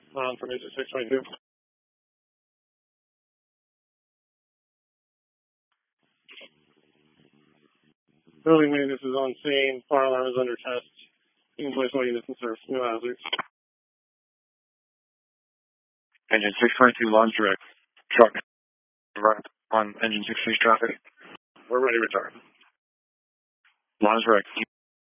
From exit 622. Building maintenance is on scene. Fire alarm is under test. You can place all units in service. No hazards. Engine 622, launch direct. Truck. Right on engine 66 traffic. We're ready to return. Launch direct.